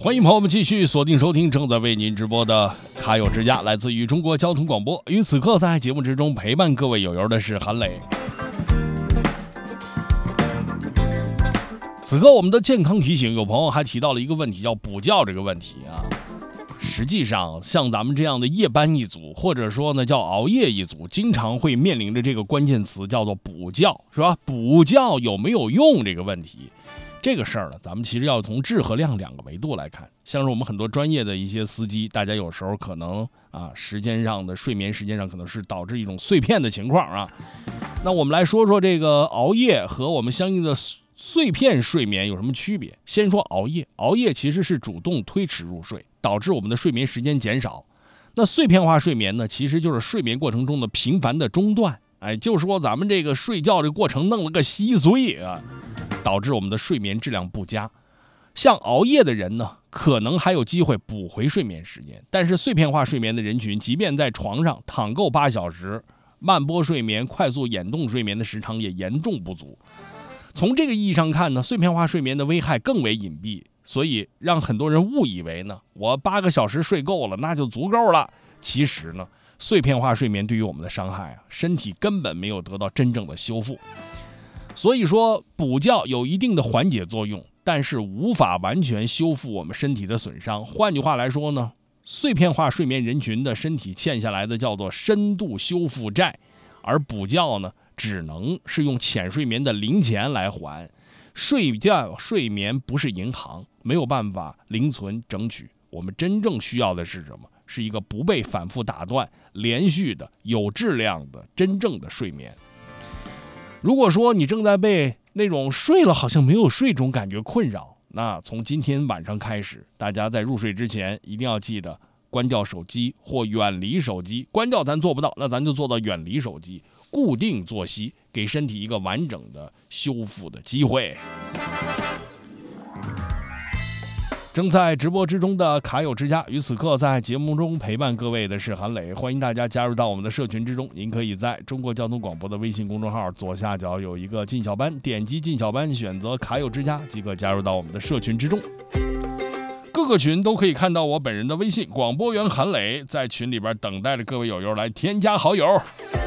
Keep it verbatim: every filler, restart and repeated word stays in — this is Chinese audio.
欢迎朋友们继续锁定收听正在为您直播的卡友之家，来自于中国交通广播。与此刻在节目之中陪伴各位友友的是韩磊。此刻我们的健康提醒，有朋友还提到了一个问题，叫补觉这个问题啊。实际上像咱们这样的夜班一族，或者说呢叫熬夜一族，经常会面临着这个关键词叫做补觉，是吧？补觉有没有用这个问题，这个事儿呢，咱们其实要从质和量两个维度来看。像是我们很多专业的一些司机，大家有时候可能啊时间上的睡眠时间上可能是导致一种碎片的情况啊。那我们来说说这个熬夜和我们相应的碎片睡眠有什么区别？先说熬夜，熬夜其实是主动推迟入睡，导致我们的睡眠时间减少。那碎片化睡眠呢，其实就是睡眠过程中的频繁的中断。哎，就说咱们这个睡觉这过程弄了个稀碎啊，导致我们的睡眠质量不佳。像熬夜的人呢，可能还有机会补回睡眠时间，但是碎片化睡眠的人群，即便在床上躺够八小时，慢波睡眠、快速眼动睡眠的时长也严重不足。从这个意义上看呢，碎片化睡眠的危害更为隐蔽，所以让很多人误以为呢，我八个小时睡够了，那就足够了。其实呢，碎片化睡眠对于我们的伤害啊，身体根本没有得到真正的修复。所以说，补觉有一定的缓解作用，但是无法完全修复我们身体的损伤。换句话来说呢，碎片化睡眠人群的身体欠下来的叫做深度修复债，而补觉呢，只能是用浅睡眠的零钱来还。睡觉睡眠不是银行，没有办法零存整取。我们真正需要的是什么？是一个不被反复打断、连续的、有质量的、真正的睡眠。如果说你正在被那种睡了好像没有睡这种感觉困扰，那从今天晚上开始，大家在入睡之前一定要记得关掉手机或远离手机。关掉咱做不到，那咱就做到远离手机，固定作息，给身体一个完整的修复的机会。正在直播之中的卡友之家，于此刻在节目中陪伴各位的是韩磊，欢迎大家加入到我们的社群之中。您可以在中国交通广播的微信公众号左下角有一个进小班，点击进小班，选择卡友之家即可加入到我们的社群之中。各个群都可以看到我本人的微信广播员韩磊，在群里边等待着各位友友来添加好友。